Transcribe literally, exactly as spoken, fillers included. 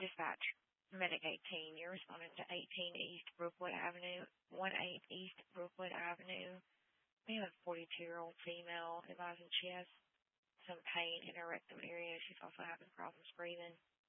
Dispatch, Medic eighteen. You're responding to eighteen East Brookwood Avenue, one eight East Brookwood Avenue. We have a forty-two-year-old female advising she has some pain in her rectum area. She's also having problems breathing.